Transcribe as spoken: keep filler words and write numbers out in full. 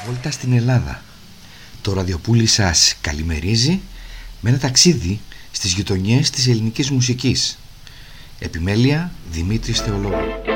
Βόλτα στην Ελλάδα. Το ραδιοπούλι σας καλημερίζει με ένα ταξίδι στις γειτονιές της ελληνικής μουσικής. Επιμέλεια Δημήτρης Θεολόγου.